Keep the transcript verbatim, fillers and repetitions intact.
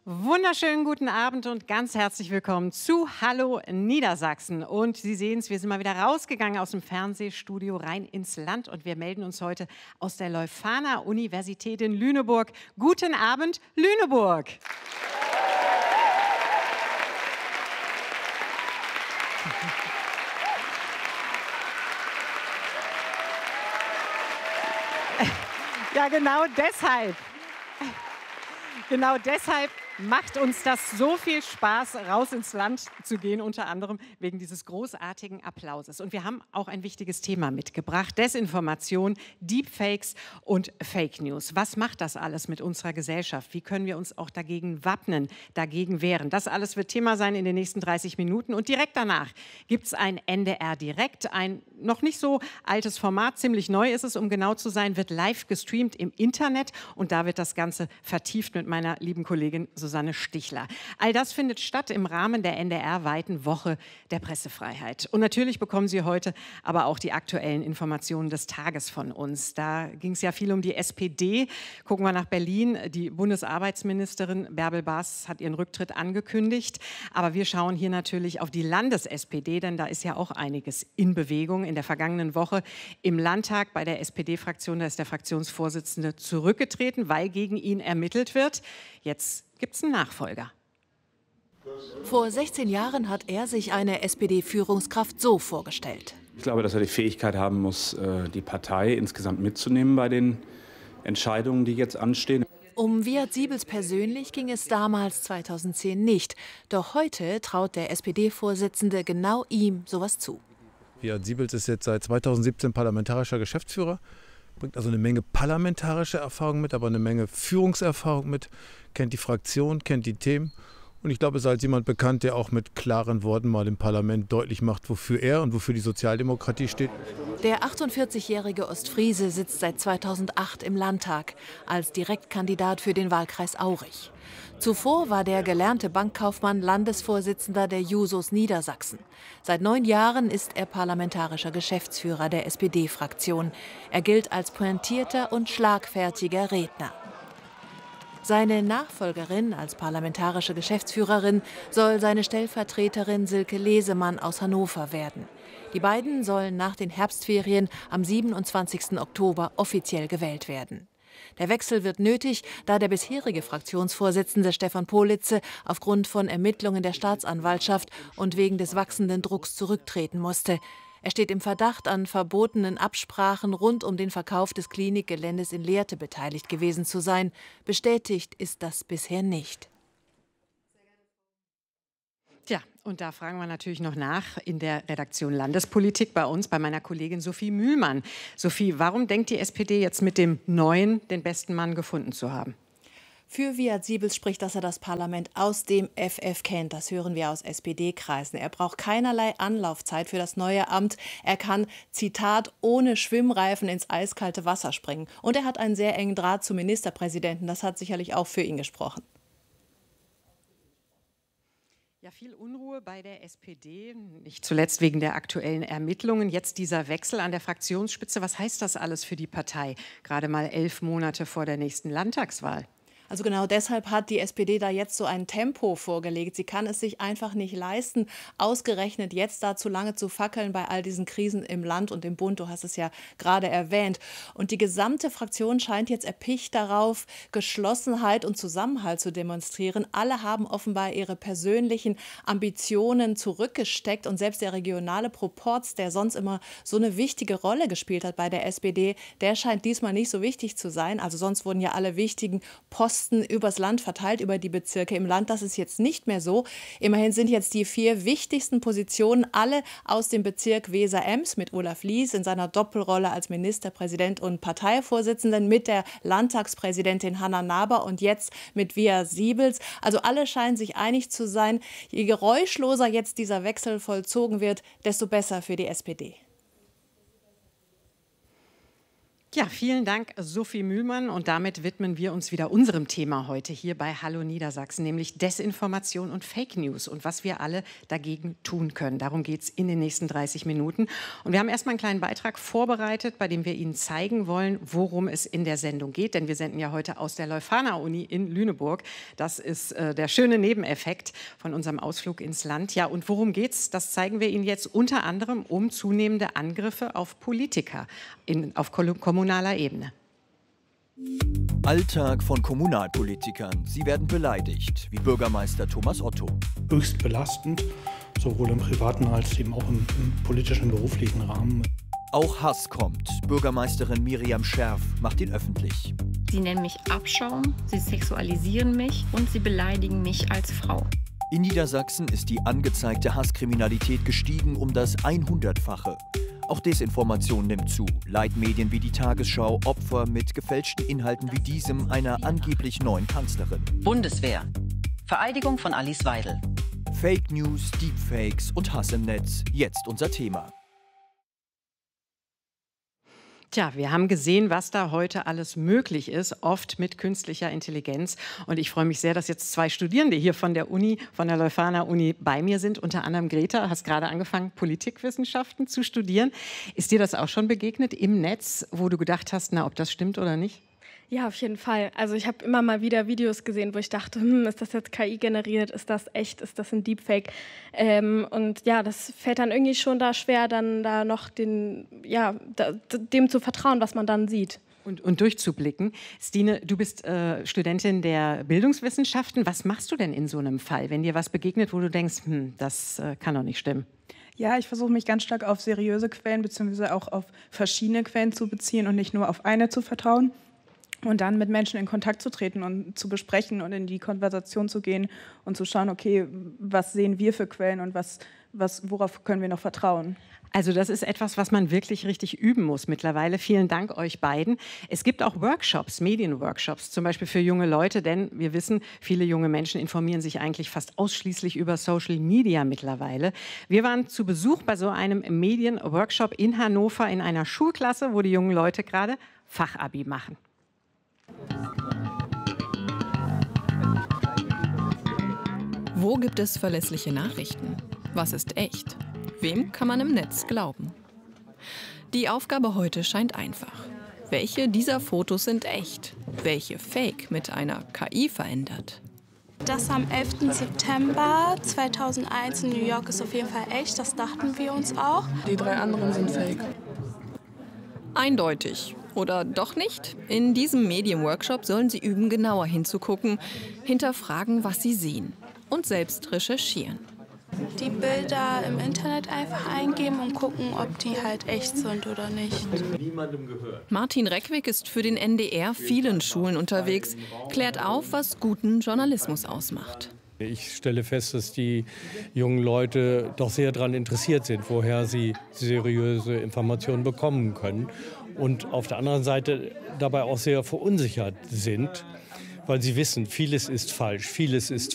Wunderschönen guten Abend und ganz herzlich willkommen zu Hallo Niedersachsen. Und Sie sehen es, wir sind mal wieder rausgegangen aus dem Fernsehstudio rein ins Land und wir melden uns heute aus der Leuphana Universität in Lüneburg. Guten Abend, Lüneburg! Ja, genau deshalb. Genau deshalb macht uns das so viel Spaß, raus ins Land zu gehen, unter anderem wegen dieses großartigen Applauses. Und wir haben auch ein wichtiges Thema mitgebracht: Desinformation, Deepfakes und Fake News. Was macht das alles mit unserer Gesellschaft? Wie können wir uns auch dagegen wappnen, dagegen wehren? Das alles wird Thema sein in den nächsten dreißig Minuten. Und direkt danach gibt es ein N D R Direkt, ein noch nicht so altes Format, ziemlich neu ist es, um genau zu sein, wird live gestreamt im Internet. Und da wird das Ganze vertieft mit meiner lieben Kollegin Susanne Stichler. All das findet statt im Rahmen der N D R-weiten Woche der Pressefreiheit. Und natürlich bekommen Sie heute aber auch die aktuellen Informationen des Tages von uns. Da ging es ja viel um die S P D. Gucken wir nach Berlin. Die Bundesarbeitsministerin Bärbel Baas hat ihren Rücktritt angekündigt. Aber wir schauen hier natürlich auf die Landes-S P D, denn da ist ja auch einiges in Bewegung. In der vergangenen Woche im Landtag bei der S P D-Fraktion, da ist der Fraktionsvorsitzende zurückgetreten, weil gegen ihn ermittelt wird. Jetzt gibt es einen Nachfolger. Vor sechzehn Jahren hat er sich eine S P D-Führungskraft so vorgestellt. Ich glaube, dass er die Fähigkeit haben muss, die Partei insgesamt mitzunehmen bei den Entscheidungen, die jetzt anstehen. Um Wiat Siebels persönlich ging es damals zweitausendzehn nicht. Doch heute traut der S P D-Vorsitzende genau ihm sowas zu. Wiat Siebels ist jetzt seit zweitausendsiebzehn parlamentarischer Geschäftsführer, bringt also eine Menge parlamentarische Erfahrung mit, aber eine Menge Führungserfahrung mit, kennt die Fraktion, kennt die Themen. Und ich glaube, er ist als jemand bekannt, der auch mit klaren Worten mal im Parlament deutlich macht, wofür er und wofür die Sozialdemokratie steht. Der achtundvierzigjährige Ostfriese sitzt seit zweitausendacht im Landtag als Direktkandidat für den Wahlkreis Aurich. Zuvor war der gelernte Bankkaufmann Landesvorsitzender der Jusos Niedersachsen. Seit neun Jahren ist er parlamentarischer Geschäftsführer der S P D-Fraktion. Er gilt als pointierter und schlagfertiger Redner. Seine Nachfolgerin als parlamentarische Geschäftsführerin soll seine Stellvertreterin Silke Lesemann aus Hannover werden. Die beiden sollen nach den Herbstferien am siebenundzwanzigsten Oktober offiziell gewählt werden. Der Wechsel wird nötig, da der bisherige Fraktionsvorsitzende Stefan Politze aufgrund von Ermittlungen der Staatsanwaltschaft und wegen des wachsenden Drucks zurücktreten musste. Er steht im Verdacht, an verbotenen Absprachen rund um den Verkauf des Klinikgeländes in Lehrte beteiligt gewesen zu sein. Bestätigt ist das bisher nicht. Tja, und da fragen wir natürlich noch nach in der Redaktion Landespolitik bei uns, bei meiner Kollegin Sophie Mühlmann. Sophie, warum denkt die S P D jetzt mit dem Neuen den besten Mann gefunden zu haben? Für Wiat Siebels spricht, dass er das Parlament aus dem F F kennt. Das hören wir aus S P D-Kreisen. Er braucht keinerlei Anlaufzeit für das neue Amt. Er kann, Zitat, ohne Schwimmreifen ins eiskalte Wasser springen. Und er hat einen sehr engen Draht zum Ministerpräsidenten. Das hat sicherlich auch für ihn gesprochen. Ja, viel Unruhe bei der S P D, nicht zuletzt wegen der aktuellen Ermittlungen. Jetzt dieser Wechsel an der Fraktionsspitze. Was heißt das alles für die Partei? Gerade mal elf Monate vor der nächsten Landtagswahl. Also genau deshalb hat die S P D da jetzt so ein Tempo vorgelegt. Sie kann es sich einfach nicht leisten, ausgerechnet jetzt da zu lange zu fackeln bei all diesen Krisen im Land und im Bund. Du hast es ja gerade erwähnt. Und die gesamte Fraktion scheint jetzt erpicht darauf, Geschlossenheit und Zusammenhalt zu demonstrieren. Alle haben offenbar ihre persönlichen Ambitionen zurückgesteckt. Und selbst der regionale Proporz, der sonst immer so eine wichtige Rolle gespielt hat bei der S P D, der scheint diesmal nicht so wichtig zu sein. Also sonst wurden ja alle wichtigen Posten übers Land verteilt, über die Bezirke im Land. Das ist jetzt nicht mehr so. Immerhin sind jetzt die vier wichtigsten Positionen alle aus dem Bezirk Weser-Ems mit Olaf Lies in seiner Doppelrolle als Ministerpräsident und Parteivorsitzenden, mit der Landtagspräsidentin Hanna Naber und jetzt mit Wiat Siebels. Also alle scheinen sich einig zu sein, je geräuschloser jetzt dieser Wechsel vollzogen wird, desto besser für die S P D. Ja, vielen Dank, Sophie Mühlmann. Und damit widmen wir uns wieder unserem Thema heute hier bei Hallo Niedersachsen, nämlich Desinformation und Fake News und was wir alle dagegen tun können. Darum geht es in den nächsten dreißig Minuten. Und wir haben erstmal einen kleinen Beitrag vorbereitet, bei dem wir Ihnen zeigen wollen, worum es in der Sendung geht. Denn wir senden ja heute aus der Leuphana-Uni in Lüneburg. Das ist äh, der schöne Nebeneffekt von unserem Ausflug ins Land. Ja, und worum geht's? Das zeigen wir Ihnen jetzt unter anderem um zunehmende Angriffe auf Politiker in, auf kommunaler Ebene. Alltag von Kommunalpolitikern. Sie werden beleidigt, wie Bürgermeister Thomas Otto. Höchst belastend, sowohl im privaten als eben auch im, im politischen, beruflichen Rahmen. Auch Hass kommt. Bürgermeisterin Miriam Scherf macht ihn öffentlich. Sie nennen mich Abschaum, sie sexualisieren mich und sie beleidigen mich als Frau. In Niedersachsen ist die angezeigte Hasskriminalität gestiegen um das hundertfache. Auch Desinformation nimmt zu. Leitmedien wie die Tagesschau Opfer mit gefälschten Inhalten wie diesem einer angeblich neuen Kanzlerin. Bundeswehr. Vereidigung von Alice Weidel. Fake News, Deepfakes und Hass im Netz. Jetzt unser Thema. Tja, wir haben gesehen, was da heute alles möglich ist, oft mit künstlicher Intelligenz. Und ich freue mich sehr, dass jetzt zwei Studierende hier von der Uni, von der Leuphana-Uni bei mir sind. Unter anderem Greta, hast gerade angefangen, Politikwissenschaften zu studieren. Ist dir das auch schon begegnet im Netz, wo du gedacht hast, na, ob das stimmt oder nicht? Ja, auf jeden Fall. Also ich habe immer mal wieder Videos gesehen, wo ich dachte, hm, ist das jetzt K I generiert, ist das echt, ist das ein Deepfake? Ähm, und ja, das fällt dann irgendwie schon da schwer, dann da noch den, ja, da, dem zu vertrauen, was man dann sieht. Und, und durchzublicken. Stine, du bist äh, Studentin der Bildungswissenschaften. Was machst du denn in so einem Fall, wenn dir was begegnet, wo du denkst, hm, das äh, kann doch nicht stimmen? Ja, ich versuche mich ganz stark auf seriöse Quellen bzw. auch auf verschiedene Quellen zu beziehen und nicht nur auf eine zu vertrauen. Und dann mit Menschen in Kontakt zu treten und zu besprechen und in die Konversation zu gehen und zu schauen, okay, was sehen wir für Quellen und was, was, worauf können wir noch vertrauen? Also das ist etwas, was man wirklich richtig üben muss mittlerweile. Vielen Dank euch beiden. Es gibt auch Workshops, Medienworkshops, zum Beispiel für junge Leute, denn wir wissen, viele junge Menschen informieren sich eigentlich fast ausschließlich über Social Media mittlerweile. Wir waren zu Besuch bei so einem Medienworkshop in Hannover in einer Schulklasse, wo die jungen Leute gerade Fachabi machen. Wo gibt es verlässliche Nachrichten? Was ist echt? Wem kann man im Netz glauben? Die Aufgabe heute scheint einfach. Welche dieser Fotos sind echt? Welche fake mit einer K I verändert? Das am elften September zweitausendeins in New York ist auf jeden Fall echt, das dachten wir uns auch. Die drei anderen sind fake. Eindeutig. Oder doch nicht? In diesem Medienworkshop sollen Sie üben, genauer hinzugucken, hinterfragen, was Sie sehen und selbst recherchieren. Die Bilder im Internet einfach eingeben und gucken, ob die halt echt sind oder nicht. Martin Reckwig ist für den N D R vielen Schulen unterwegs, klärt auf, was guten Journalismus ausmacht. Ich stelle fest, dass die jungen Leute doch sehr daran interessiert sind, woher sie seriöse Informationen bekommen können. Und auf der anderen Seite dabei auch sehr verunsichert sind, weil sie wissen, vieles ist falsch, vieles ist